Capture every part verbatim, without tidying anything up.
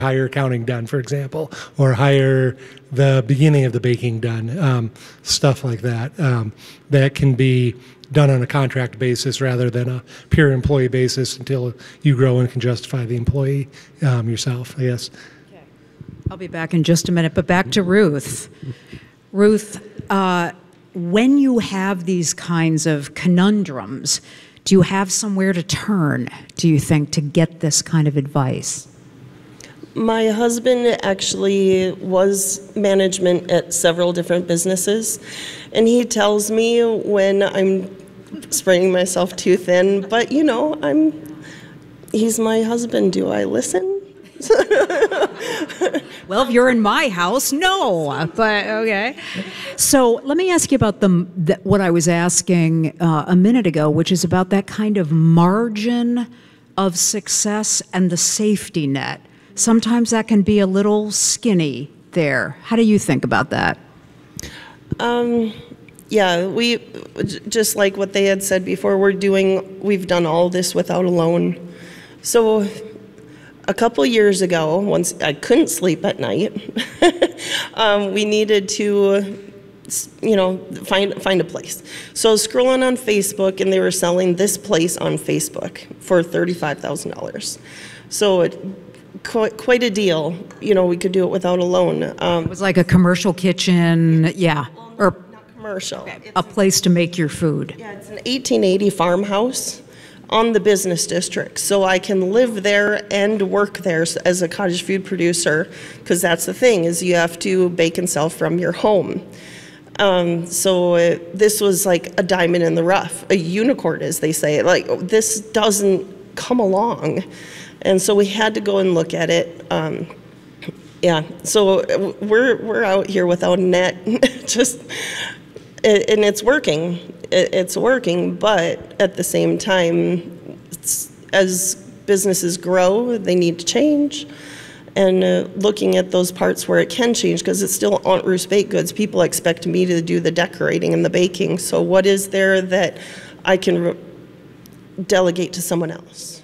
hire accounting done, for example, or hire the beginning of the baking done, um, stuff like that. Um, that can be done on a contract basis rather than a pure employee basis until you grow and can justify the employee um, yourself, I guess. Okay. I'll be back in just a minute, but back to Ruth. Ruth, uh, when you have these kinds of conundrums, do you have somewhere to turn, do you think, to get this kind of advice? My husband actually was management at several different businesses, and he tells me when I'm spreading myself too thin, but you know, I'm, he's my husband. Do I listen? Well, if you're in my house, no, but okay. So let me ask you about the, the what I was asking uh, a minute ago, which is about that kind of margin of success and the safety net. Sometimes that can be a little skinny there. How do you think about that? Um, yeah, we, just like what they had said before, we're doing, we've done all this without a loan. So a couple years ago, once I couldn't sleep at night, um, we needed to, you know, find find a place. So I was scrolling on Facebook, and they were selling this place on Facebook for thirty-five thousand dollars. So it, quite, quite a deal. You know, we could do it without a loan. Um, it was like a commercial kitchen, yeah, or not commercial. Okay. A place to make your food. Yeah, it's an eighteen eighty farmhouse on the business district, so I can live there and work there as a cottage food producer, because that's the thing, is you have to bake and sell from your home. Um, so it, this was like a diamond in the rough, a unicorn, as they say. Like, this doesn't come along, and so we had to go and look at it. Um, yeah, so we're we're out here without a net, just, and it's working. It's working, but at the same time, it's, as businesses grow, they need to change. And uh, looking at those parts where it can change, because it's still Aunt Ruth's baked goods, people expect me to do the decorating and the baking. So what is there that I can re delegate to someone else?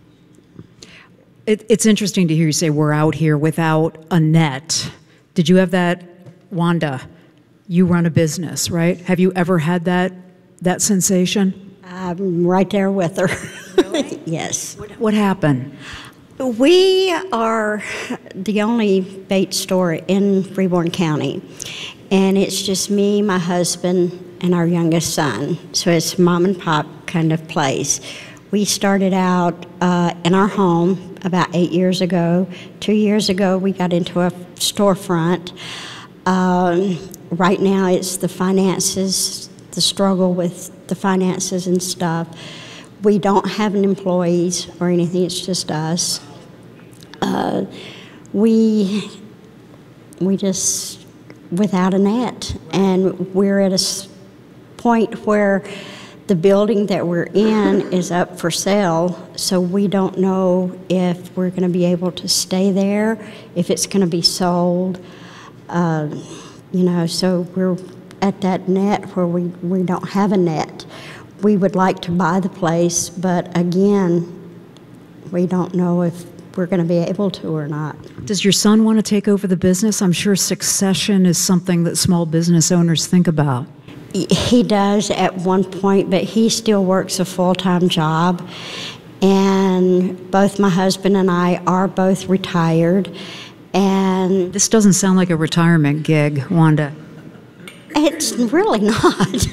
It, it's interesting to hear you say we're out here without a net. Did you have that, Wanda? You run a business, right? Have you ever had that that sensation? I'm right there with her. Really? Yes. What, what happened? We are the only bait store in Freeborn County, and it's just me, my husband, and our youngest son. So it's mom and pop kind of place. We started out uh, in our home about eight years ago. Two years ago, we got into a storefront. Um, right now, it's the finances, the struggle with the finances and stuff. We don't have an employees or anything, it's just us. Uh, we, we just, without a net, and we're at a point where the building that we're in is up for sale, so we don't know if we're gonna be able to stay there, if it's gonna be sold. Uh, you know, so we're at that net where we, we don't have a net. We would like to buy the place, but again, we don't know if we're going to be able to or not. Does your son want to take over the business? I'm sure succession is something that small business owners think about. He does at one point, but he still works a full-time job. And both my husband and I are both retired. And this doesn't sound like a retirement gig, Wanda. It's really not.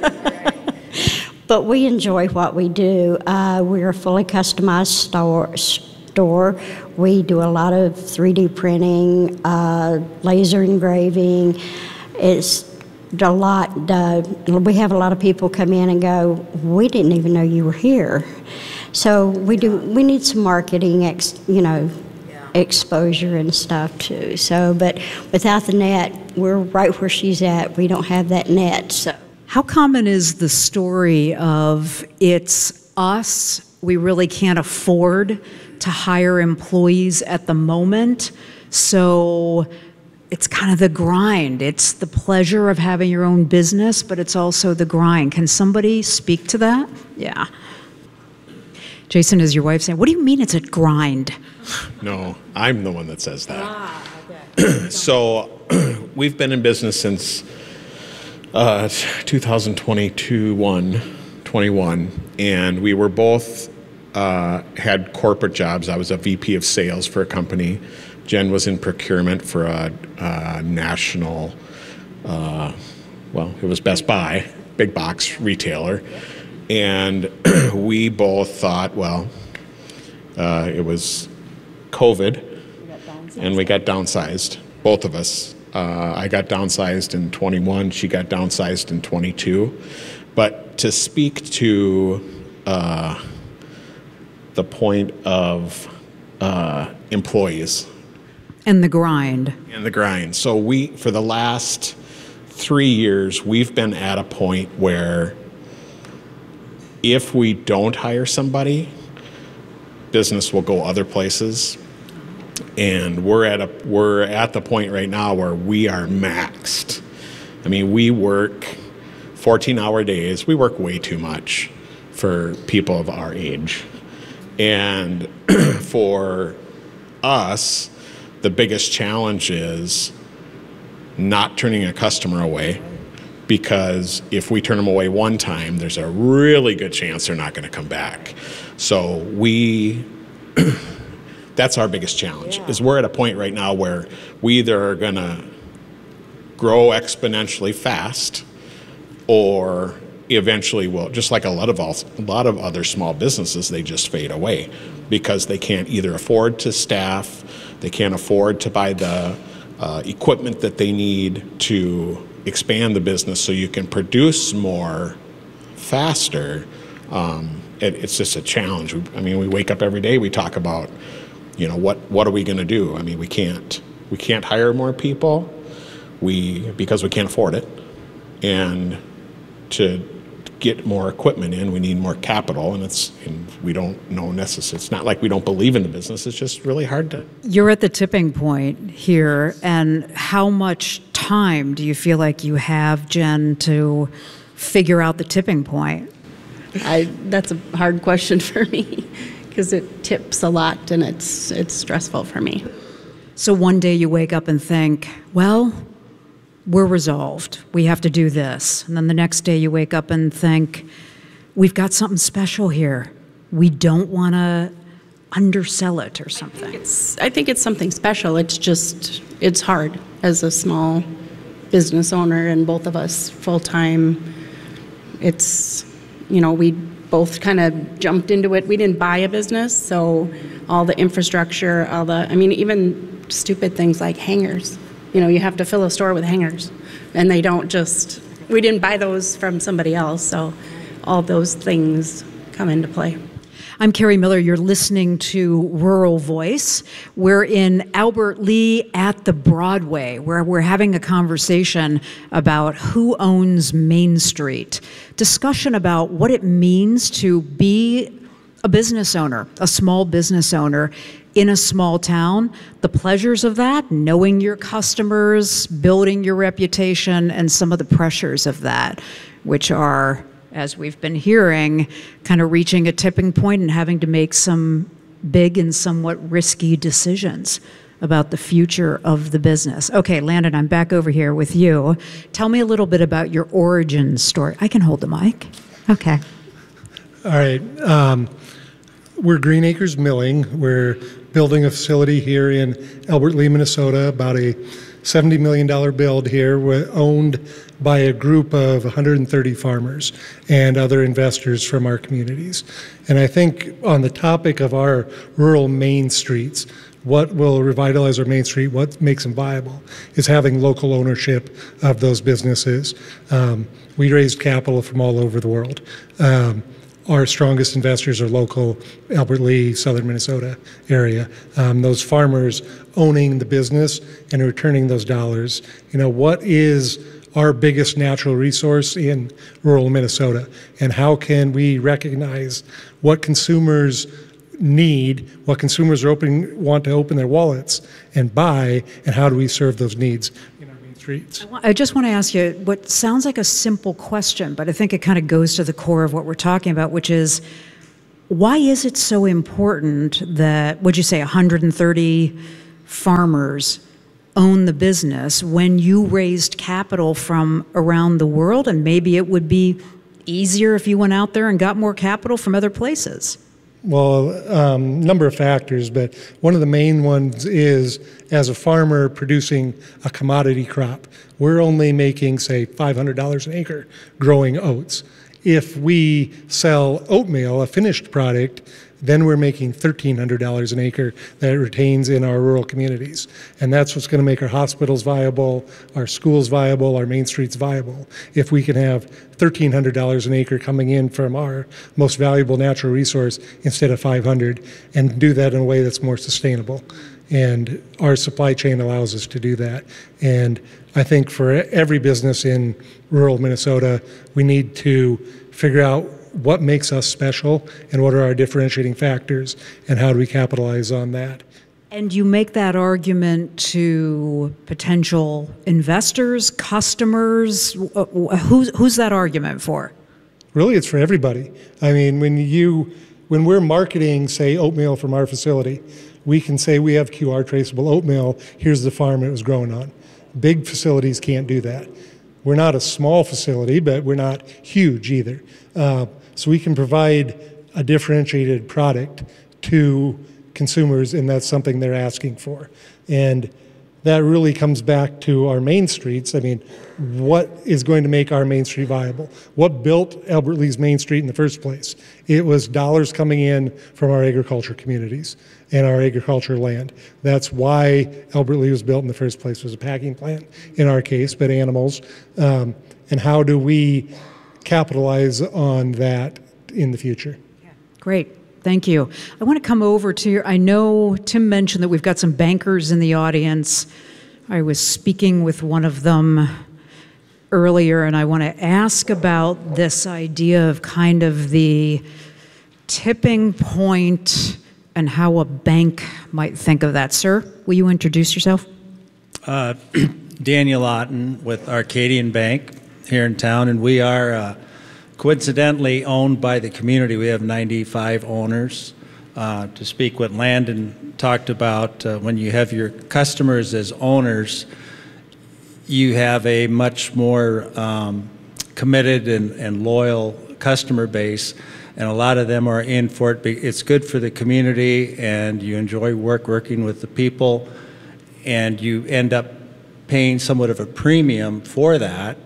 But we enjoy what we do. Uh, we're a fully customized store, store. We do a lot of three D printing, uh, laser engraving. It's a lot. Uh, we have a lot of people come in and go, we didn't even know you were here. So we do. We need some marketing, ex, you know, exposure and stuff too. So, but without the net, we're right where she's at. We don't have that net. So, how common is the story of it's us, we really can't afford to hire employees at the moment, so it's kind of the grind. It's the pleasure of having your own business, but it's also the grind. Can somebody speak to that? Yeah. Jason, is your wife saying, what do you mean it's a grind? No, I'm the one that says that. Ah, okay. So we've been in business since uh, two thousand twenty-two, one, twenty-one, and we were both uh, had corporate jobs. I was a V P of sales for a company. Jen was in procurement for a, a national, uh, well, it was Best Buy, big box retailer. And we both thought, well, uh, it was COVID, and we got downsized, both of us. Uh, I got downsized in twenty-one, she got downsized in twenty-two. But to speak to uh, the point of uh, employees. And the grind. And the grind. So we, for the last three years, we've been at a point where if we don't hire somebody, business will go other places. And we're at a we're at the point right now where we are maxed. I mean, we work fourteen hour days. We work way too much for people of our age. And for us, the biggest challenge is not turning a customer away, because if we turn them away one time, there's a really good chance they're not going to come back. So we, that's our biggest challenge, yeah. is we're at a point right now where we either are going to grow exponentially fast, or eventually will, just like a lot of all, a lot of other small businesses, they just fade away because they can't either afford to staff, they can't afford to buy the uh, equipment that they need to expand the business so you can produce more faster. Um, it, it's just a challenge. We, I mean, we wake up every day, we talk about, you know, what what are we going to do? I mean, we can't we can't hire more people, we because we can't afford it, and to get more equipment in, we need more capital, and it's and we don't know necessarily. It's not like we don't believe in the business. It's just really hard to. You're at the tipping point here, and how much time do you feel like you have, Jen, to figure out the tipping point? I that's a hard question for me because it tips a lot and it's it's stressful for me. So one day you wake up and think, well, we're resolved. We have to do this. And then the next day you wake up and think, we've got something special here. We don't want to undersell it or something. I think, it's, I think it's something special. It's just, it's hard as a small business owner, and both of us full-time. It's, you know, we both kind of jumped into it. We didn't buy a business, so all the infrastructure, all the, I mean, even stupid things like hangers. You know, you have to fill a store with hangers, and they don't just, we didn't buy those from somebody else, so all those things come into play. I'm Carrie Miller. You're listening to Rural Voice. We're in Albert Lea at the Broadway, where we're having a conversation about who owns Main Street. Discussion about what it means to be a business owner, a small business owner in a small town, the pleasures of that, knowing your customers, building your reputation, and some of the pressures of that, which are, as we've been hearing, kind of reaching a tipping point and having to make some big and somewhat risky decisions about the future of the business. Okay, Landon, I'm back over here with you. Tell me a little bit about your origin story. I can hold the mic. Okay. All right. Um, we're Green Acres Milling. We're building a facility here in Albert Lea, Minnesota, about a seventy million dollars build here. We're owned by a group of one hundred thirty farmers and other investors from our communities. And I think on the topic of our rural main streets, what will revitalize our main street, what makes them viable, is having local ownership of those businesses. Um, we raised capital from all over the world. Um, Our strongest investors are local, Albert Lea, southern Minnesota area. Um, those farmers owning the business and returning those dollars. You know, what is our biggest natural resource in rural Minnesota? And how can we recognize what consumers need, what consumers are open, want to open their wallets and buy, and how do we serve those needs in our main streets? I just want to ask you what sounds like a simple question, but I think it kind of goes to the core of what we're talking about, which is why is it so important that, what'd you say, one hundred thirty farmers own the business when you raised capital from around the world, and maybe it would be easier if you went out there and got more capital from other places? Well, um, number of factors, but one of the main ones is, as a farmer producing a commodity crop, we're only making, say, five hundred dollars an acre growing oats. If we sell oatmeal, a finished product, then we're making thirteen hundred dollars an acre that it retains in our rural communities. And that's what's going to make our hospitals viable, our schools viable, our main streets viable. If we can have thirteen hundred dollars an acre coming in from our most valuable natural resource instead of five hundred dollars, and do that in a way that's more sustainable. And our supply chain allows us to do that. And I think for every business in rural Minnesota, we need to figure out what makes us special and what are our differentiating factors and how do we capitalize on that. And you make that argument to potential investors, customers. Who's, who's that argument for? Really, it's for everybody. I mean, when you, when we're marketing, say, oatmeal from our facility, we can say we have Q R traceable oatmeal. Here's the farm it was grown on. Big facilities can't do that. We're not a small facility, but we're not huge either. Uh, so we can provide a differentiated product to consumers, and that's something they're asking for. And that really comes back to our main streets. I mean, what is going to make our main street viable? What built Albert Lee's Main Street in the first place? It was dollars coming in from our agriculture communities and our agriculture land. That's why Albert Lee was built in the first place, was a packing plant in our case, but animals. Um, and how do we capitalize on that in the future? Great. Thank you. I want to come over to your, I know Tim mentioned that we've got some bankers in the audience. I was speaking with one of them earlier, and I want to ask about this idea of kind of the tipping point and how a bank might think of that. Sir, will you introduce yourself? Uh, Daniel Otten with Arcadian Bank here in town, and we are uh, coincidentally owned by the community. We have ninety-five owners. Uh, to speak what Landon talked about, uh, when you have your customers as owners, you have a much more um, committed and, and loyal customer base, and a lot of them are in for it. It's good for the community, and you enjoy work working with the people, and you end up paying somewhat of a premium for that.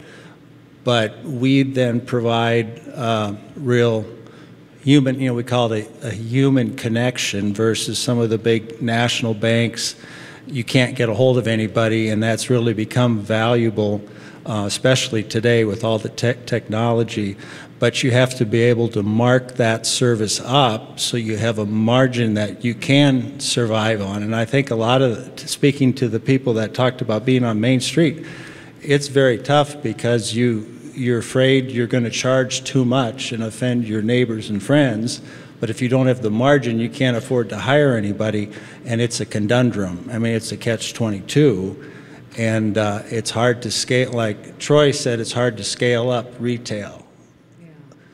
But we then provide uh, real human, you know, we call it a, a human connection versus some of the big national banks. You can't get a hold of anybody, and that's really become valuable, uh, especially today with all the tech technology. But you have to be able to mark that service up so you have a margin that you can survive on. And I think a lot of, speaking to the people that talked about being on Main Street, it's very tough because you, you're afraid you're going to charge too much and offend your neighbors and friends. But if you don't have the margin, you can't afford to hire anybody, and it's a conundrum. I mean, it's a catch twenty-two, and uh, it's hard to scale. Like Troy said, it's hard to scale up retail. Yeah.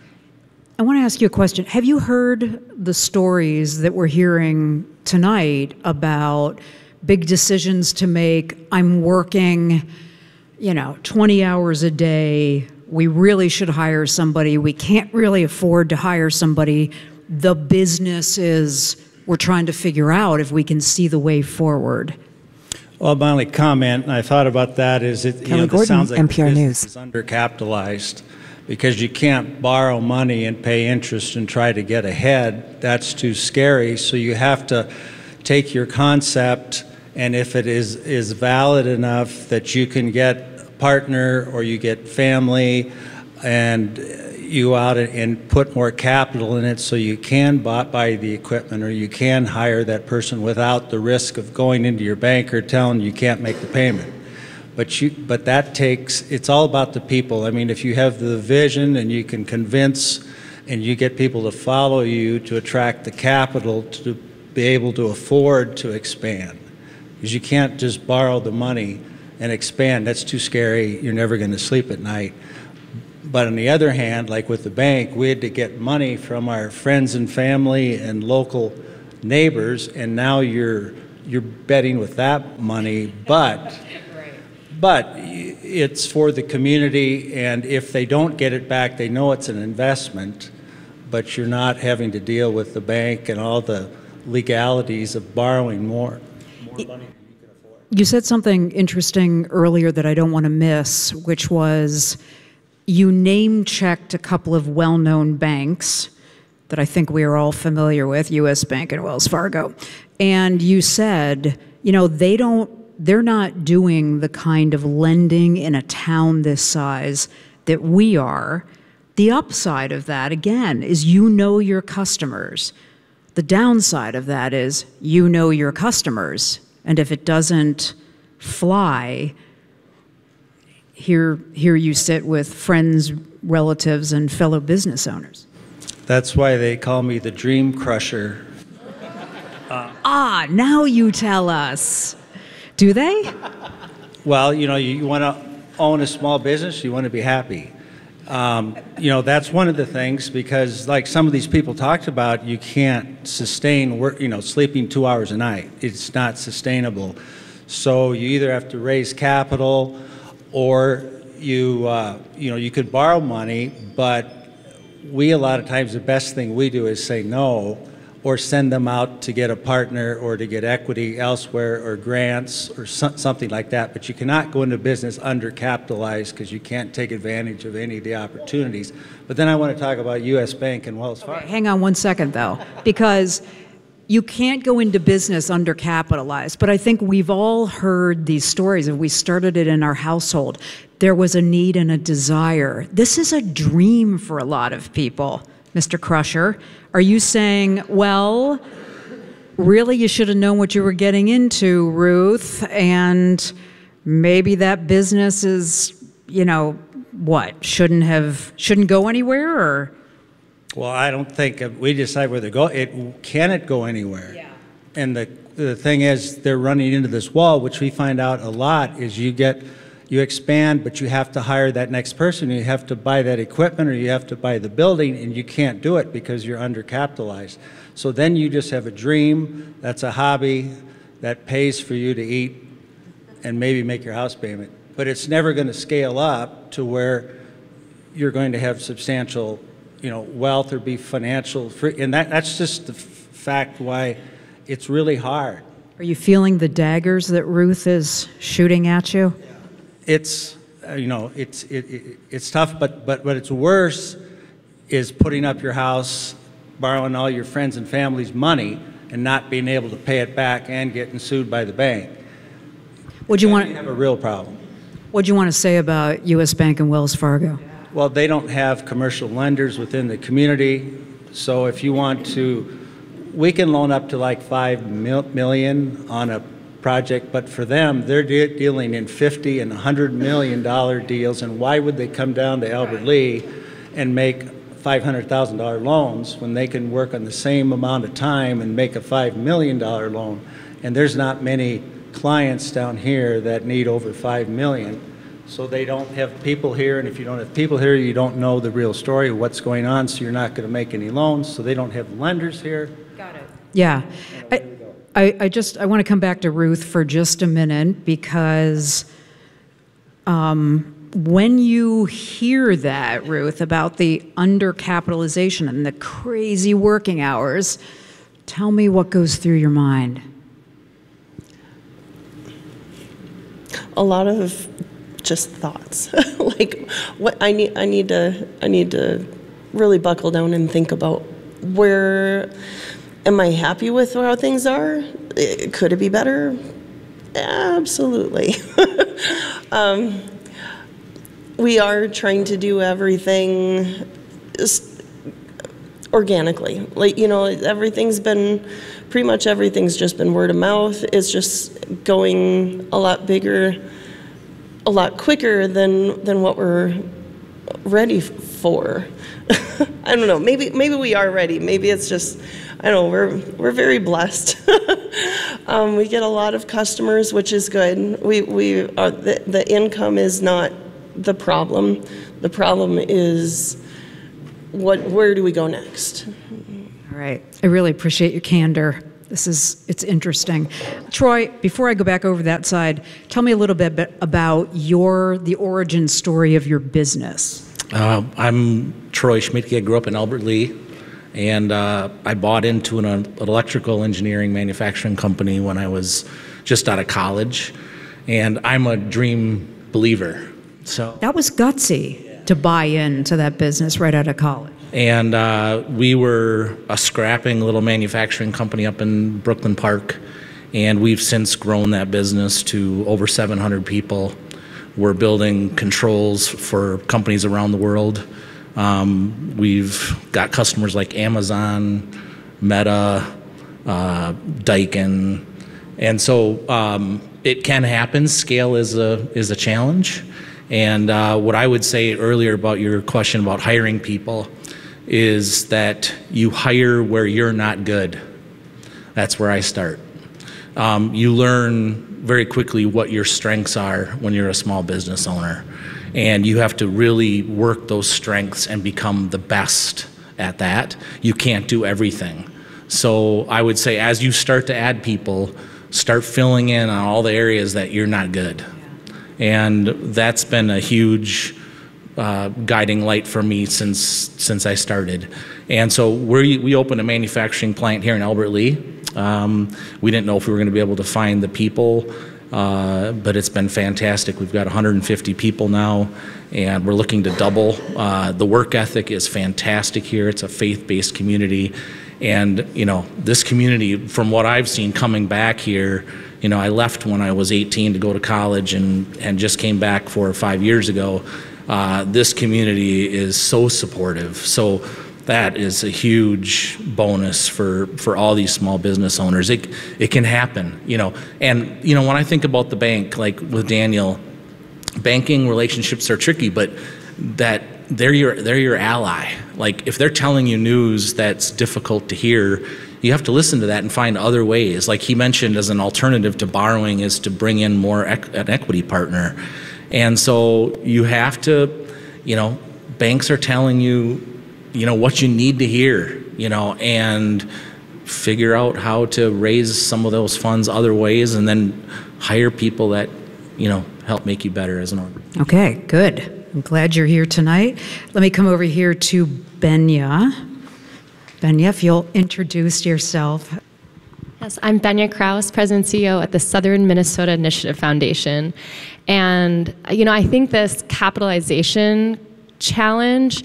I want to ask you a question. Have you heard the stories that we're hearing tonight about big decisions to make? I'm working, you know, twenty hours a day. We really should hire somebody. We can't really afford to hire somebody. The business is, we're trying to figure out if we can see the way forward. Well, my only comment, and I thought about that, is it, you know, this sounds like N P R News is undercapitalized because you can't borrow money and pay interest and try to get ahead. That's too scary. So you have to take your concept, and if it is, is valid enough that you can get a partner or you get family and you out and put more capital in it so you can buy, buy the equipment or you can hire that person without the risk of going into your banker telling you can't make the payment. But, you, but that takes, it's all about the people. I mean, if you have the vision and you can convince and you get people to follow you to attract the capital to be able to afford to expand. Because you can't just borrow the money and expand. That's too scary. You're never going to sleep at night. But on the other hand, like with the bank, we had to get money from our friends and family and local neighbors, and now you're you're betting with that money, but but it's for the community, and if they don't get it back, they know it's an investment, but you're not having to deal with the bank and all the legalities of borrowing more, more money than you can afford. You said something interesting earlier that I don't want to miss, which was you name-checked a couple of well-known banks that I think we are all familiar with, U S Bank and Wells Fargo. And you said, you know, they don't, they're not doing the kind of lending in a town this size that we are. The upside of that, again, is you know your customers. The downside of that is you know your customers. And if it doesn't fly, here, here you sit with friends, relatives, and fellow business owners. That's why they call me the dream crusher. Uh, ah, now you tell us. Do they? Well, you know, you, you want to own a small business, you want to be happy. Um, you know, that's one of the things, because like some of these people talked about, you can't sustain work, you know, sleeping two hours a night. It's not sustainable. So you either have to raise capital, or you, uh, you know, you could borrow money, but we, a lot of times, the best thing we do is say no, or send them out to get a partner or to get equity elsewhere or grants or so, something like that. But you cannot go into business undercapitalized, because you can't take advantage of any of the opportunities. But then I want to talk about U S Bank and Wells Fargo. Okay, hang on one second, though, because you can't go into business undercapitalized. But I think we've all heard these stories, and we started it in our household. There was a need and a desire. This is a dream for a lot of people, Mister Crusher. Are you saying, well, really you should have known what you were getting into, Ruth, and maybe that business is, you know, what, shouldn't have, shouldn't go anywhere, or? Well, I don't think we decide where to go. It can it go anywhere? Yeah. And the the thing is, they're running into this wall, which we find out a lot. Is you get you expand, but you have to hire that next person. You have to buy that equipment, or you have to buy the building, and you can't do it because you're undercapitalized. So then you just have a dream. That's a hobby that pays for you to eat and maybe make your house payment. But it's never going to scale up to where you're going to have substantial, you know, wealth or be financial free. And that, that's just the f fact why it's really hard. Are you feeling the daggers that Ruth is shooting at you? It's, uh, you know, it's, it, it, it's tough, but, but what it's worse is putting up your house, borrowing all your friends and family's money, and not being able to pay it back and getting sued by the bank. Would you want to have a real problem? What do you want to say about U S Bank and Wells Fargo? Well, they don't have commercial lenders within the community, so if you want to, we can loan up to like five mil, million on a project, but for them, they're de dealing in fifty and a hundred million dollar deals, and why would they come down to Albert Lea and make five hundred thousand dollar loans when they can work on the same amount of time and make a five million dollar loan? And there's not many clients down here that need over five million. So they don't have people here, and if you don't have people here, you don't know the real story of what's going on, so you're not going to make any loans. So they don't have lenders here. Got it. Yeah. I, I, I just, I want to come back to Ruth for just a minute, because um, when you hear that, Ruth, about the undercapitalization and the crazy working hours, tell me what goes through your mind. A lot of just thoughts. Like, what I need, I need to, I need to really buckle down and think about, where am I happy with how things are? Could it be better? Absolutely. um, we are trying to do everything organically. Like, you know, everything's been, pretty much everything's just been word of mouth. It's just going a lot bigger, a lot quicker than than what we're ready for. I don't know. Maybe maybe we are ready. Maybe it's just, I don't know. We're we're very blessed. um, we get a lot of customers, which is good. We we are, the the income is not the problem. The problem is, what, where do we go next? All right. I really appreciate your candor. This is, it's interesting. Troy, before I go back over that side, tell me a little bit about your, the origin story of your business. Uh, I'm Troy Schmidtke. I grew up in Albert Lea, and uh, I bought into an, an electrical engineering manufacturing company when I was just out of college, and I'm a dream believer. So that was gutsy yeah. to buy into that business right out of college. And uh, we were a scrapping little manufacturing company up in Brooklyn Park, and we've since grown that business to over seven hundred people. We're building controls for companies around the world. Um, we've got customers like Amazon, Meta, uh, Daikin, and so um, it can happen. Scale is a is a challenge, and uh, what I would say earlier about your question about hiring people is that you hire where you're not good. That's where I start. Um, you learn very quickly what your strengths are when you're a small business owner, and you have to really work those strengths and become the best at that. You can't do everything. So I would say as you start to add people, start filling in on all the areas that you're not good. And that's been a huge uh, guiding light for me since since I started. And so we we opened a manufacturing plant here in Albert Lea. Um, we didn't know if we were going to be able to find the people, uh, but it's been fantastic. We've got one hundred fifty people now, and we're looking to double. Uh, the work ethic is fantastic here. It's a faith-based community, and you know, this community, from what I've seen coming back here, you know, I left when I was eighteen to go to college, and and just came back four or five years ago. Uh, this community is so supportive. So that is a huge bonus for, for all these small business owners. It, it can happen, you know. And, you know, when I think about the bank, like with Daniel, banking relationships are tricky, but that they're your, they're your ally. Like, if they're telling you news that's difficult to hear, you have to listen to that and find other ways. Like he mentioned, as an alternative to borrowing is to bring in more ec- an equity partner. And so you have to, you know, banks are telling you, you know, what you need to hear, you know, and figure out how to raise some of those funds other ways, and then hire people that, you know, help make you better as an organization. Okay, good. I'm glad you're here tonight. Let me come over here to Benya. Benya, if you'll introduce yourself. Yes, I'm Benya Kraus, President and C E O at the Southern Minnesota Initiative Foundation. And, you know, I think this capitalization challenge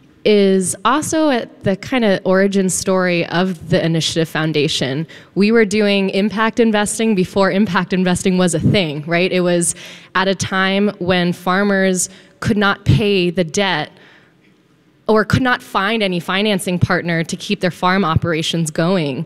is also at the kind of origin story of the Initiative Foundation. We were doing impact investing before impact investing was a thing, right? It was at a time when farmers could not pay the debt or could not find any financing partner to keep their farm operations going,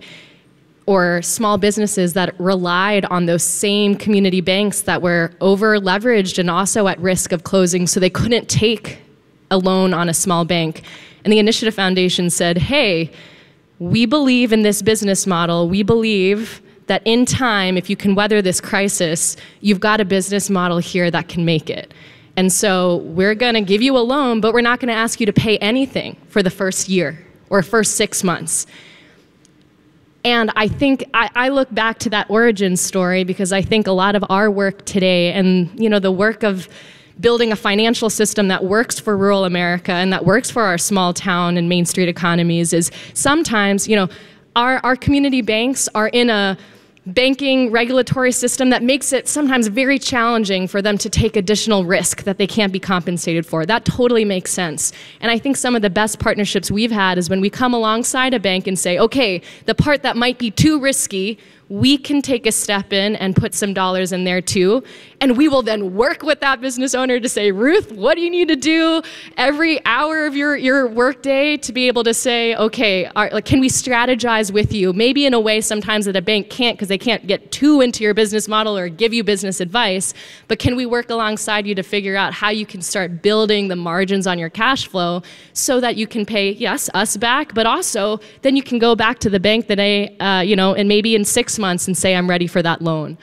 or small businesses that relied on those same community banks that were over leveraged and also at risk of closing, so they couldn't take a loan on a small bank. And the Initiative Foundation said, hey, we believe in this business model. We believe that in time, if you can weather this crisis, you've got a business model here that can make it. And so we're gonna give you a loan, but we're not gonna ask you to pay anything for the first year or first six months. And I think I, I look back to that origin story because I think a lot of our work today, and you know, the work of building a financial system that works for rural America and that works for our small town and Main Street economies, is sometimes, you know, our, our community banks are in a banking regulatory system that makes it sometimes very challenging for them to take additional risk that they can't be compensated for. That totally makes sense. And I think some of the best partnerships we've had is when we come alongside a bank and say, okay, the part that might be too risky, we can take a step in and put some dollars in there too. And we will then work with that business owner to say, Ruth, what do you need to do every hour of your, your work day to be able to say, okay, are, like, can we strategize with you? Maybe in a way sometimes that a bank can't, because they can't get too into your business model or give you business advice, but can we work alongside you to figure out how you can start building the margins on your cash flow so that you can pay, yes, us back, but also then you can go back to the bank that I, uh, you know, and maybe in six months and say, I'm ready for that loan.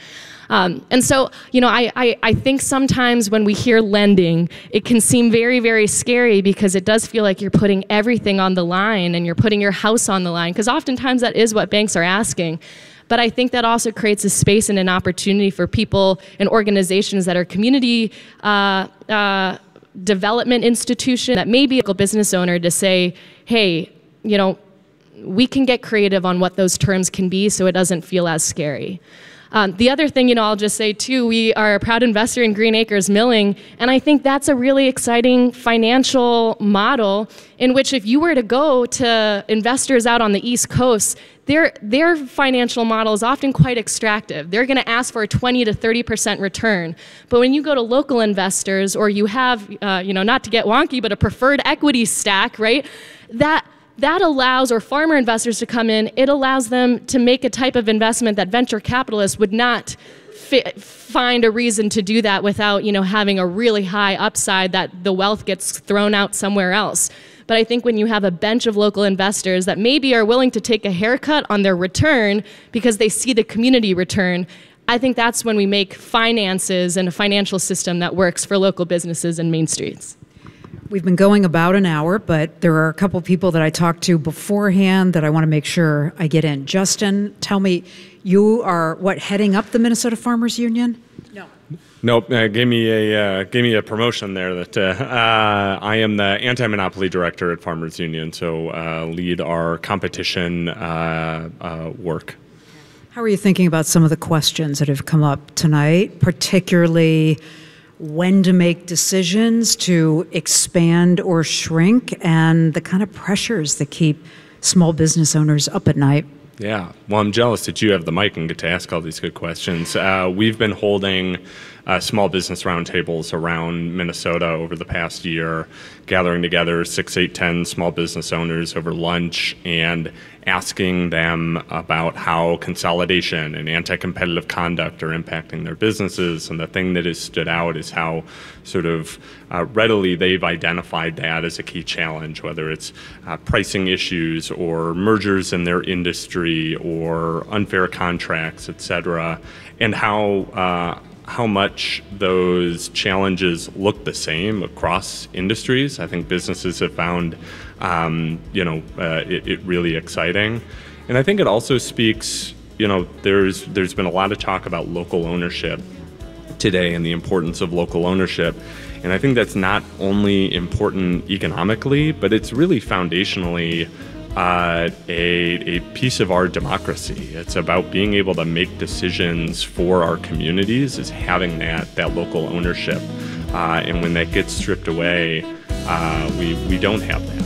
Um, and so, you know, I, I, I think sometimes when we hear lending, it can seem very, very scary because it does feel like you're putting everything on the line and you're putting your house on the line, because oftentimes that is what banks are asking. But I think that also creates a space and an opportunity for people and organizations that are community uh, uh, development institution, that may be a local business owner, to say, hey, you know, we can get creative on what those terms can be so it doesn't feel as scary. Um, the other thing, you know, I'll just say too, we are a proud investor in Green Acres Milling, and I think that's a really exciting financial model in which if you were to go to investors out on the East Coast, their, their financial model is often quite extractive. They're gonna ask for a twenty to thirty percent return. But when you go to local investors, or you have, uh, you know, not to get wonky, but a preferred equity stack, right? That That allows, or farmer investors to come in, it allows them to make a type of investment that venture capitalists would not fi- find a reason to do that without, you know, having a really high upside that the wealth gets thrown out somewhere else. But I think when you have a bench of local investors that maybe are willing to take a haircut on their return because they see the community return, I think that's when we make finances and a financial system that works for local businesses and main streets. We've been going about an hour, but there are a couple people that I talked to beforehand that I want to make sure I get in. Justin, tell me, you are, what, heading up the Minnesota Farmers Union? No. Nope, uh, gave me a uh, gave me a promotion there. That uh, uh, I am the anti-monopoly director at Farmers Union, so uh, lead our competition uh, uh, work. How are you thinking about some of the questions that have come up tonight, particularly when to make decisions to expand or shrink, and the kind of pressures that keep small business owners up at night? Yeah, well, I'm jealous that you have the mic and get to ask all these good questions. Uh, we've been holding uh, small business roundtables around Minnesota over the past year, gathering together six, eight, ten small business owners over lunch and asking them about how consolidation and anti-competitive conduct are impacting their businesses. And the thing that has stood out is how sort of uh, readily they've identified that as a key challenge, whether it's uh, pricing issues or mergers in their industry or unfair contracts, et cetera, and how uh, how much those challenges look the same across industries. I think businesses have found um, you know, uh, it, it really exciting. And I think it also speaks, you know, there's there's been a lot of talk about local ownership today and the importance of local ownership. And I think that's not only important economically, but it's really foundationally uh, a, a piece of our democracy. It's about being able to make decisions for our communities, is having that, that local ownership. Uh, and when that gets stripped away, uh, we, we don't have that.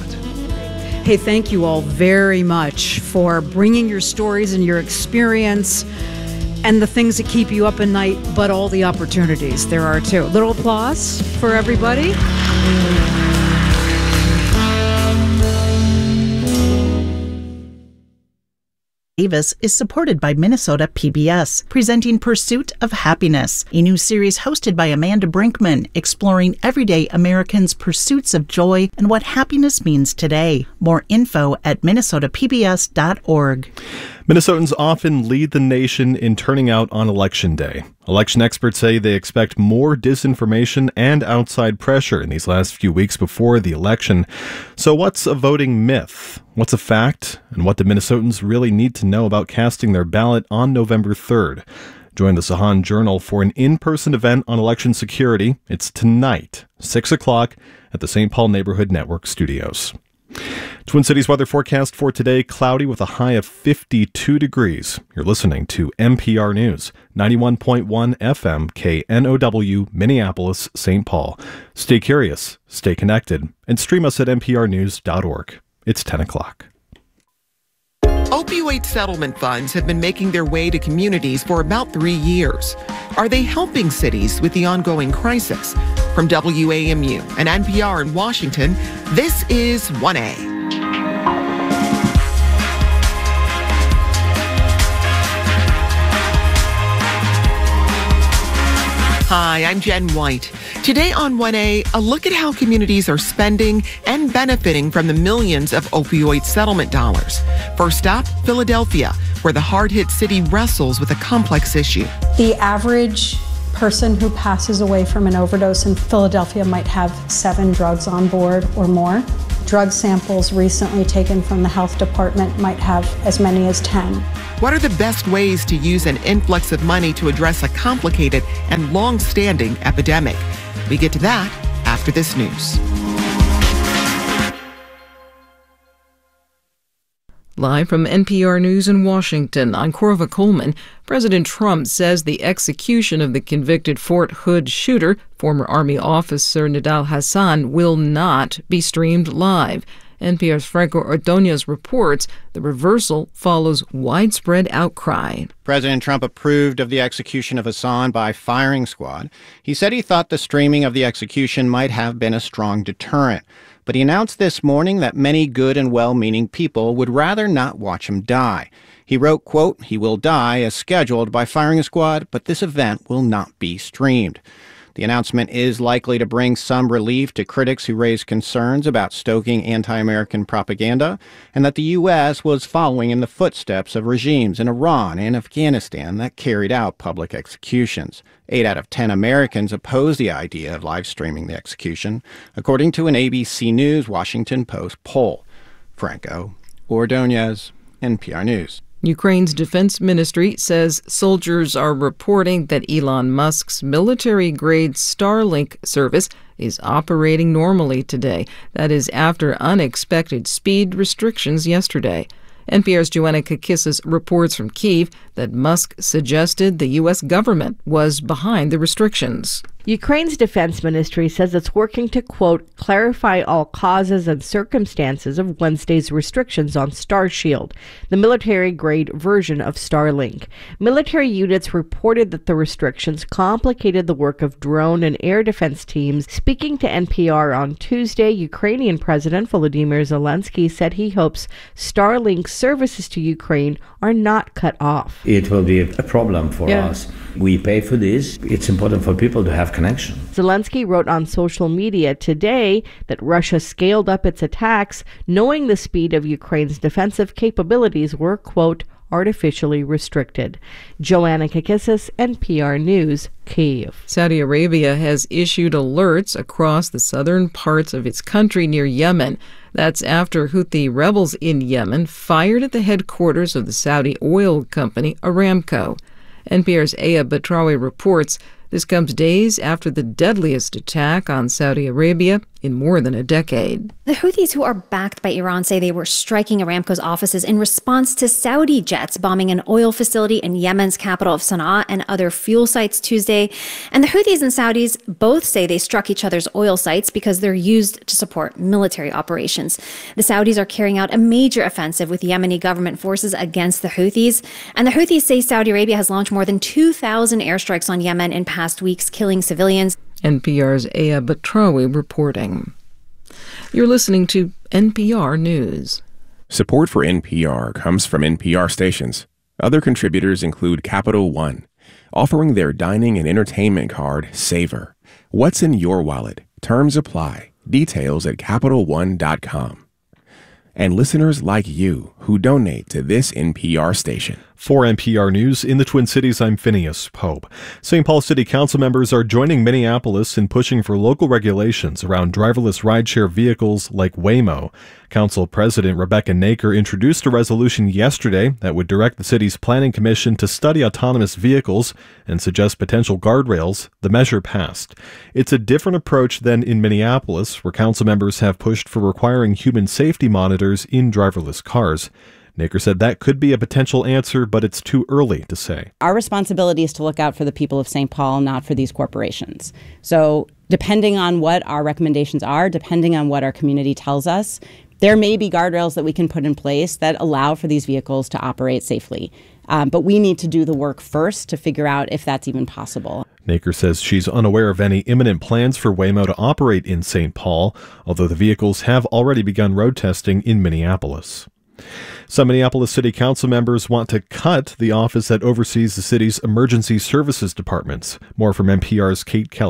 Hey, thank you all very much for bringing your stories and your experience and the things that keep you up at night, but all the opportunities there are too. A little applause for everybody. Davis is supported by Minnesota P B S, presenting Pursuit of Happiness, a new series hosted by Amanda Brinkman, exploring everyday Americans' pursuits of joy and what happiness means today. More info at minnesota p b s dot org. Minnesotans often lead the nation in turning out on Election Day. Election experts say they expect more disinformation and outside pressure in these last few weeks before the election. So what's a voting myth? What's a fact? And what do Minnesotans really need to know about casting their ballot on November third? Join the Sahan Journal for an in-person event on election security. It's tonight, six o'clock, at the Saint Paul Neighborhood Network Studios. Twin Cities weather forecast for today, cloudy with a high of fifty-two degrees. You're listening to N P R News, ninety-one point one F M K N O W, Minneapolis, Saint Paul. Stay curious, stay connected, and stream us at N P R news dot org. It's ten o'clock. Opioid settlement funds have been making their way to communities for about three years. Are they helping cities with the ongoing crisis? From W A M U and N P R in Washington, this is one A. Hi, I'm Jen White. Today on one A, a look at how communities are spending and benefiting from the millions of opioid settlement dollars. First up, Philadelphia, where the hard-hit city wrestles with a complex issue. The average person who passes away from an overdose in Philadelphia might have seven drugs on board or more. Drug samples recently taken from the health department might have as many as ten. What are the best ways to use an influx of money to address a complicated and long-standing epidemic? We get to that after this news. Live from N P R News in Washington, I'm Corva Coleman. President Trump says the execution of the convicted Fort Hood shooter, former Army officer Nidal Hasan, will not be streamed live. N P R's Franco Ordonez reports the reversal follows widespread outcry. President Trump approved of the execution of Hasan by firing squad. He said he thought the streaming of the execution might have been a strong deterrent. But he announced this morning that many good and well-meaning people would rather not watch him die. He wrote, quote, "He will die as scheduled by firing squad, but this event will not be streamed." The announcement is likely to bring some relief to critics who raise concerns about stoking anti-American propaganda and that the U S was following in the footsteps of regimes in Iran and Afghanistan that carried out public executions. Eight out of ten Americans oppose the idea of live streaming the execution, according to an A B C News Washington Post poll. Franco Ordonez, N P R News. Ukraine's defense ministry says soldiers are reporting that Elon Musk's military-grade Starlink service is operating normally today. That is after unexpected speed restrictions yesterday. N P R's Joanna Kakissis reports from Kyiv that Musk suggested the U S government was behind the restrictions. Ukraine's defense ministry says it's working to, quote, clarify all causes and circumstances of Wednesday's restrictions on Starshield, the military-grade version of Starlink. Military units reported that the restrictions complicated the work of drone and air defense teams. Speaking to N P R on Tuesday, Ukrainian President Volodymyr Zelensky said he hopes Starlink services to Ukraine are not cut off. It will be a problem for yeah. us. We pay for this. It's important for people to have connection. Zelensky wrote on social media today that Russia scaled up its attacks, knowing the speed of Ukraine's defensive capabilities were, quote, artificially restricted. Joanna Kakissis, N P R News, Kyiv. Saudi Arabia has issued alerts across the southern parts of its country near Yemen. That's after Houthi rebels in Yemen fired at the headquarters of the Saudi oil company Aramco. N P R's Aya Batrawi reports this comes days after the deadliest attack on Saudi Arabia in more than a decade. The Houthis, who are backed by Iran, say they were striking Aramco's offices in response to Saudi jets bombing an oil facility in Yemen's capital of Sana'a and other fuel sites Tuesday. And the Houthis and Saudis both say they struck each other's oil sites because they're used to support military operations. The Saudis are carrying out a major offensive with Yemeni government forces against the Houthis. And the Houthis say Saudi Arabia has launched more than two thousand airstrikes on Yemen in past weeks, killing civilians. N P R's Aya Batrawi reporting. You're listening to N P R News. Support for N P R comes from N P R stations. Other contributors include Capital One, offering their dining and entertainment card, Savor. What's in your wallet? Terms apply. Details at Capital One dot com. And listeners like you who donate to this N P R station. For N P R News in the Twin Cities, I'm Phineas Pope. Saint Paul City Council members are joining Minneapolis in pushing for local regulations around driverless rideshare vehicles like Waymo. Council President Rebecca Naker introduced a resolution yesterday that would direct the city's planning commission to study autonomous vehicles and suggest potential guardrails. The measure passed. It's a different approach than in Minneapolis, where council members have pushed for requiring human safety monitors in driverless cars. Naker said that could be a potential answer, but it's too early to say. Our responsibility is to look out for the people of Saint Paul, not for these corporations. So depending on what our recommendations are, depending on what our community tells us, there may be guardrails that we can put in place that allow for these vehicles to operate safely. Um, but we need to do the work first to figure out if that's even possible. Naker says she's unaware of any imminent plans for Waymo to operate in Saint Paul, although the vehicles have already begun road testing in Minneapolis. Some Minneapolis City Council members want to cut the office that oversees the city's emergency services departments. More from N P R's Kate Kelly.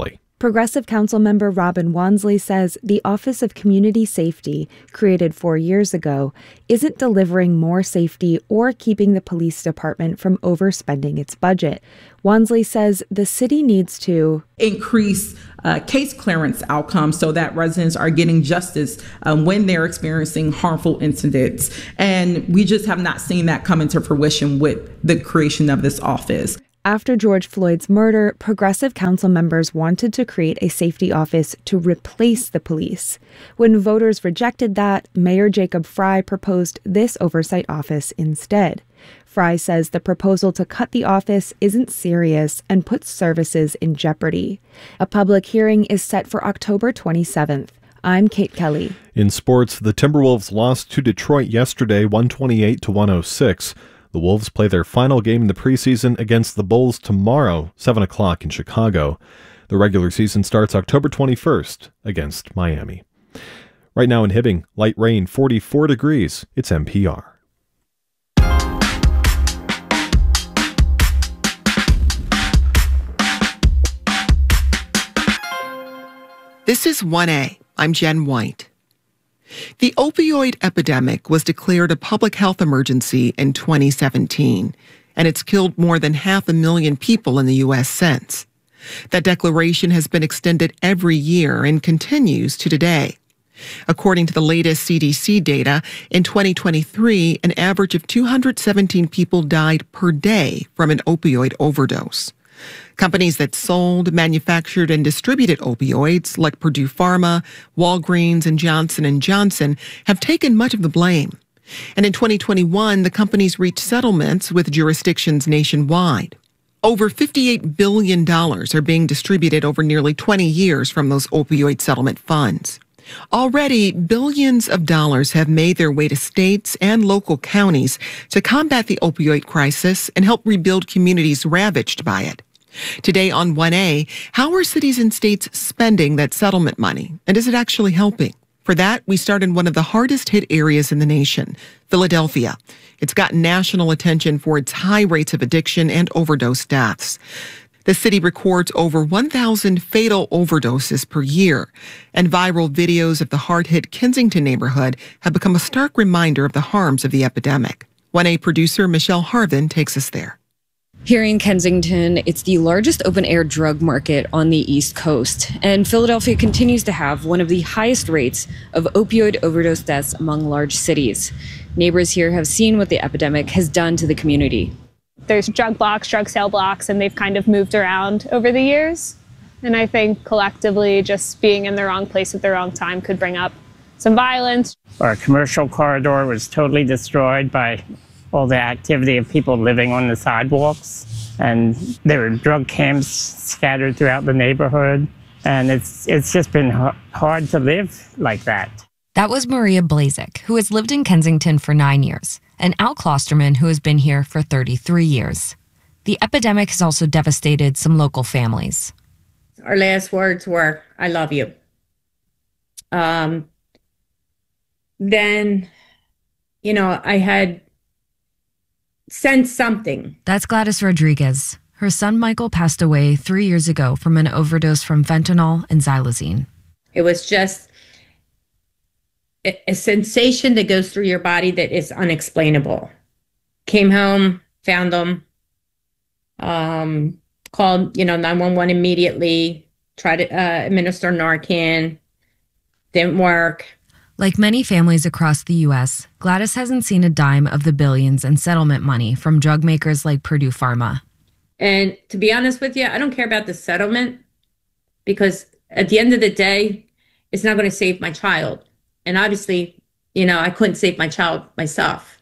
Progressive Councilmember Robin Wansley says the Office of Community Safety, created four years ago, isn't delivering more safety or keeping the police department from overspending its budget. Wansley says the city needs to increase uh, case clearance outcomes so that residents are getting justice um, when they're experiencing harmful incidents. And we just have not seen that come into fruition with the creation of this office. After George Floyd's murder, Progressive Council members wanted to create a safety office to replace the police. When voters rejected that, Mayor Jacob Frey proposed this oversight office instead. Frey says the proposal to cut the office isn't serious and puts services in jeopardy. A public hearing is set for October twenty-seventh. I'm Kate Kelly. In sports, the Timberwolves lost to Detroit yesterday, one twenty-eight to one oh six. The Wolves play their final game in the preseason against the Bulls tomorrow, seven o'clock in Chicago. The regular season starts October twenty-first against Miami. Right now in Hibbing, light rain, forty-four degrees. It's N P R. This is one A. I'm Jen White. The opioid epidemic was declared a public health emergency in twenty seventeen, and it's killed more than half a million people in the U S since. That declaration has been extended every year and continues to today. According to the latest C D C data, in twenty twenty-three, an average of two hundred seventeen people died per day from an opioid overdose. Companies that sold, manufactured, and distributed opioids, like Purdue Pharma, Walgreens, and Johnson and Johnson, have taken much of the blame. And in twenty twenty-one, the companies reached settlements with jurisdictions nationwide. Over fifty-eight billion dollars are being distributed over nearly twenty years from those opioid settlement funds. Already, billions of dollars have made their way to states and local counties to combat the opioid crisis and help rebuild communities ravaged by it. Today on one A, how are cities and states spending that settlement money? And is it actually helping? For that, we start in one of the hardest hit areas in the nation, Philadelphia. It's gotten national attention for its high rates of addiction and overdose deaths. The city records over one thousand fatal overdoses per year, and viral videos of the hard-hit Kensington neighborhood have become a stark reminder of the harms of the epidemic. one A producer Michelle Harvin takes us there. Here in Kensington, it's the largest open-air drug market on the East Coast, and Philadelphia continues to have one of the highest rates of opioid overdose deaths among large cities. Neighbors here have seen what the epidemic has done to the community. There's drug blocks, drug sale blocks, and they've kind of moved around over the years. And I think collectively just being in the wrong place at the wrong time could bring up some violence. Our commercial corridor was totally destroyed by all the activity of people living on the sidewalks. And there were drug camps scattered throughout the neighborhood. And it's, it's just been hard to live like that. That was Maria Blazek, who has lived in Kensington for nine years, and Al Klosterman, who has been here for thirty-three years. The epidemic has also devastated some local families. Our last words were, "I love you." Um, then, you know, I had sensed something. That's Gladys Rodriguez. Her son Michael passed away three years ago from an overdose from fentanyl and xylazine. It was just a, a sensation that goes through your body that is unexplainable. Came home, found them, um, called, you know, nine one one immediately, tried to uh, administer Narcan, didn't work. Like many families across the U S, Gladys hasn't seen a dime of the billions in settlement money from drug makers like Purdue Pharma. And to be honest with you, I don't care about the settlement because at the end of the day, it's not going to save my child. And obviously, you know, I couldn't save my child myself.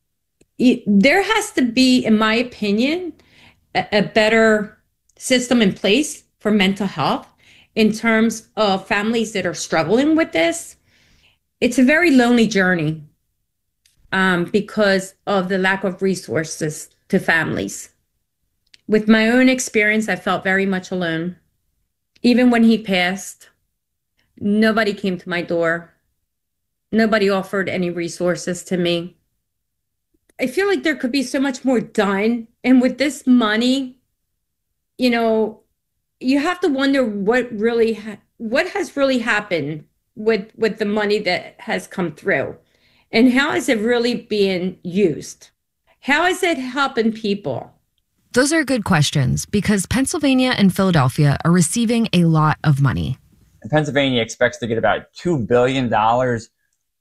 There has to be, in my opinion, a, a better system in place for mental health in terms of families that are struggling with this. It's a very lonely journey um, because of the lack of resources to families. With my own experience, I felt very much alone. Even when he passed, nobody came to my door. Nobody offered any resources to me. I feel like there could be so much more done. And with this money, you know, you have to wonder what really ha- what has really happened with with the money that has come through, and how is it really being used? How is it helping people? Those are good questions because Pennsylvania and Philadelphia are receiving a lot of money. And Pennsylvania expects to get about two billion dollars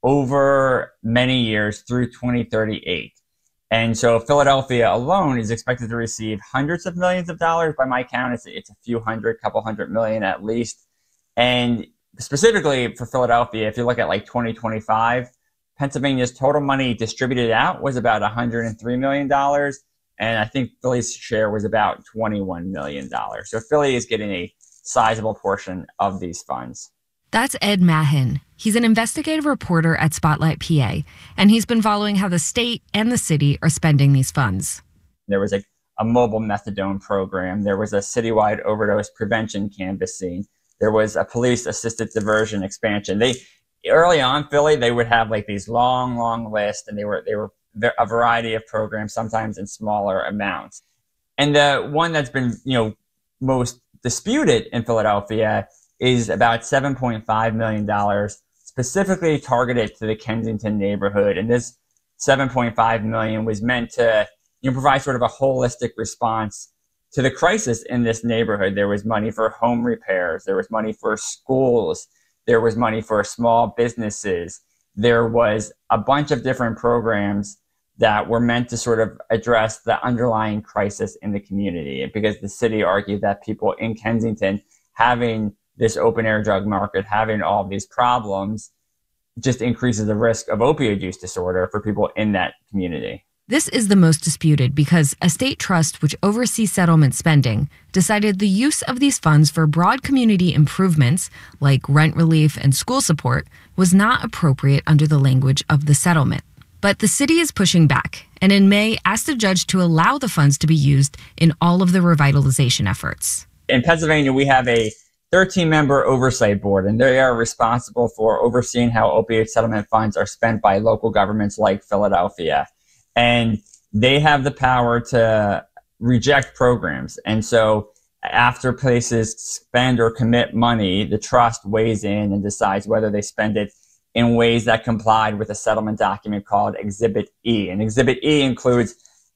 over many years through twenty thirty-eight. And so Philadelphia alone is expected to receive hundreds of millions of dollars. By my count, it's, it's a few hundred, couple hundred million at least. And specifically for Philadelphia, if you look at like twenty twenty-five, Pennsylvania's total money distributed out was about one hundred three million dollars. And I think Philly's share was about twenty-one million dollars. So Philly is getting a sizable portion of these funds. That's Ed Mahin. He's an investigative reporter at Spotlight P A, and he's been following how the state and the city are spending these funds. There was a, a mobile methadone program. There was a citywide overdose prevention canvassing. There was a police-assisted diversion expansion. They early on, Philly, they would have like these long, long lists, and they were they were a variety of programs, sometimes in smaller amounts. And the one that's been, you know, most disputed in Philadelphia is about seven point five million dollars specifically targeted to the Kensington neighborhood. And this seven point five million dollars was meant to, you know, provide sort of a holistic response to the crisis in this neighborhood. There was money for home repairs. There was money for schools. There was money for small businesses. There was a bunch of different programs that were meant to sort of address the underlying crisis in the community. Because the city argued that people in Kensington having this open air drug market, having all these problems, just increases the risk of opioid use disorder for people in that community. This is the most disputed because a state trust which oversees settlement spending decided the use of these funds for broad community improvements like rent relief and school support was not appropriate under the language of the settlement. But the city is pushing back and in May asked the judge to allow the funds to be used in all of the revitalization efforts. In Pennsylvania, we have a thirteen-member oversight board, and they are responsible for overseeing how opioid settlement funds are spent by local governments like Philadelphia. And they have the power to reject programs. And so after places spend or commit money, the trust weighs in and decides whether they spend it in ways that complied with a settlement document called Exhibit E. And Exhibit E includes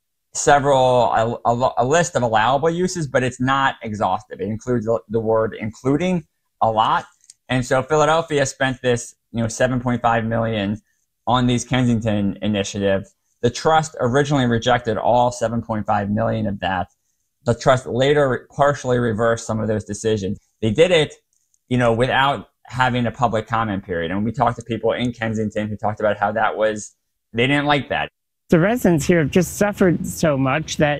several, a, a, a list of allowable uses, but it's not exhaustive. It includes the, the word including a lot. And so Philadelphia spent this, you know, seven point five million dollars on these Kensington initiatives. The trust originally rejected all seven point five million dollars of that. The trust later partially reversed some of those decisions. They did it, you know, without having a public comment period. And we talked to people in Kensington who talked about how that was, they didn't like that. The residents here have just suffered so much that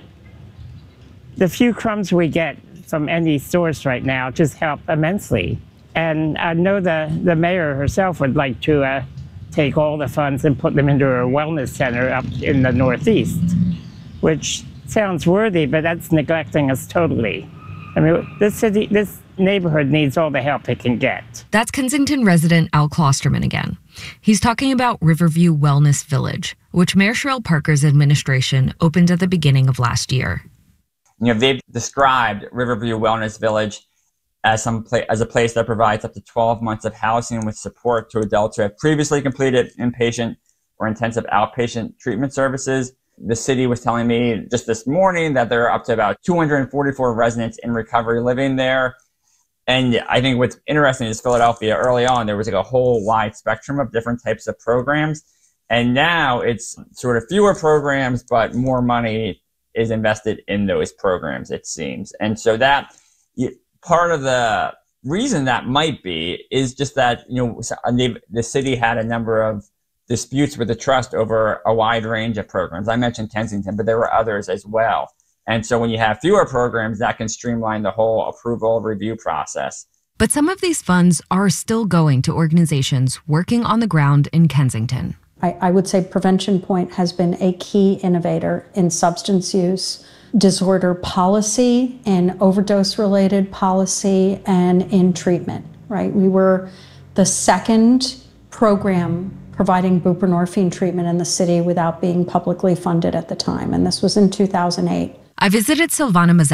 the few crumbs we get from any source right now just help immensely. And I know the, the mayor herself would like to uh, take all the funds and put them into a wellness center up in the Northeast, which sounds worthy, but that's neglecting us totally. I mean, this city, this neighborhood needs all the help it can get. That's Kensington resident Al Klosterman again. He's talking about Riverview Wellness Village, which Mayor Sherrill Parker's administration opened at the beginning of last year. You know, they've described Riverview Wellness Village as some pla- as a place that provides up to twelve months of housing with support to adults who have previously completed inpatient or intensive outpatient treatment services. The city was telling me just this morning that there are up to about two hundred forty-four residents in recovery living there. And I think what's interesting is Philadelphia, early on, there was like a whole wide spectrum of different types of programs. And now it's sort of fewer programs, but more money is invested in those programs, it seems. And so that part of the reason that might be is just that, you know, the city had a number of disputes with the trust over a wide range of programs. I mentioned Kensington, but there were others as well. And so when you have fewer programs, that can streamline the whole approval review process. But some of these funds are still going to organizations working on the ground in Kensington. I, I would say Prevention Point has been a key innovator in substance use disorder policy, in overdose-related policy, and in treatment, right? We were the second program providing buprenorphine treatment in the city without being publicly funded at the time, and this was in two thousand eight. I visited Silvana Mazzella,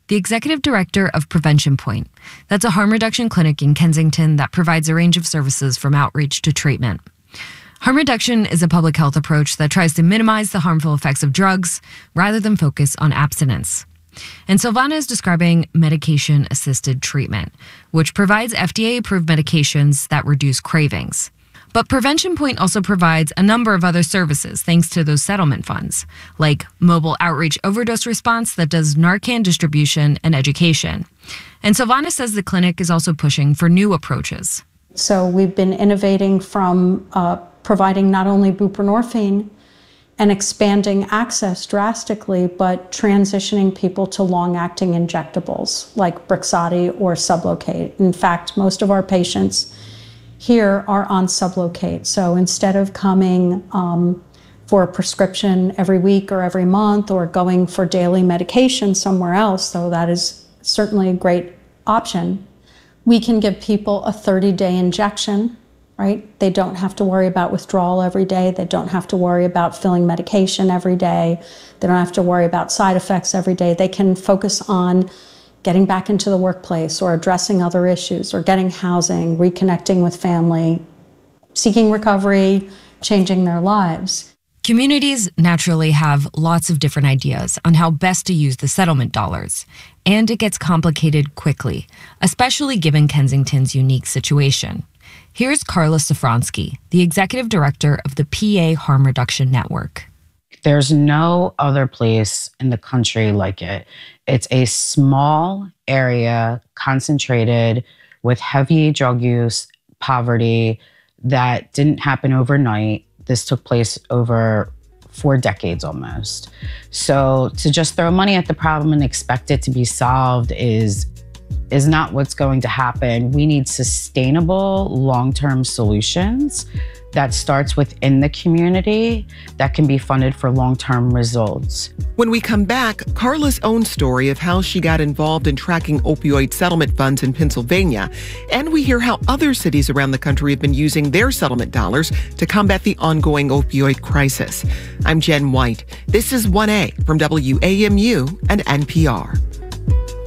the executive director of Prevention Point. That's a harm reduction clinic in Kensington that provides a range of services from outreach to treatment. Harm reduction is a public health approach that tries to minimize the harmful effects of drugs rather than focus on abstinence. And Silvana is describing medication-assisted treatment, which provides F D A-approved medications that reduce cravings. But Prevention Point also provides a number of other services thanks to those settlement funds, like mobile outreach overdose response that does Narcan distribution and education. And Silvana says the clinic is also pushing for new approaches. So we've been innovating from uh, providing not only buprenorphine and expanding access drastically, but transitioning people to long-acting injectables like Brixadi or Sublocade. In fact, most of our patients here are on Sublocade. So instead of coming um, for a prescription every week or every month or going for daily medication somewhere else, though that is certainly a great option, we can give people a thirty-day injection, right? They don't have to worry about withdrawal every day. They don't have to worry about filling medication every day. They don't have to worry about side effects every day. They can focus on getting back into the workplace or addressing other issues or getting housing, reconnecting with family, seeking recovery, changing their lives. Communities naturally have lots of different ideas on how best to use the settlement dollars, and it gets complicated quickly, especially given Kensington's unique situation. Here's Carla Safransky, the executive director of the P A Harm Reduction Network. There's no other place in the country like it. It's a small area concentrated with heavy drug use, poverty that didn't happen overnight. This took place over four decades almost. So to just throw money at the problem and expect it to be solved is is not what's going to happen. We need sustainable long-term solutions that starts within the community that can be funded for long-term results. When we come back, Carla's own story of how she got involved in tracking opioid settlement funds in Pennsylvania, and we hear how other cities around the country have been using their settlement dollars to combat the ongoing opioid crisis. I'm Jen White. This is one A from W A M U and N P R.